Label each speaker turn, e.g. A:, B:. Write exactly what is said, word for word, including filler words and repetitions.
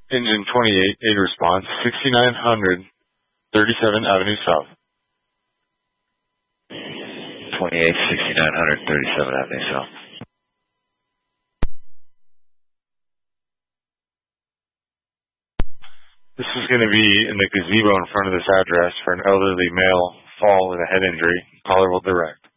A: Engine twenty-eight, a response, sixty-nine hundred thirty-seven Avenue South.
B: twenty-eight, sixty-nine hundred thirty-seven Avenue South.
A: This is going to be in the gazebo in front of this address for an elderly male fall with a head injury. Caller will direct.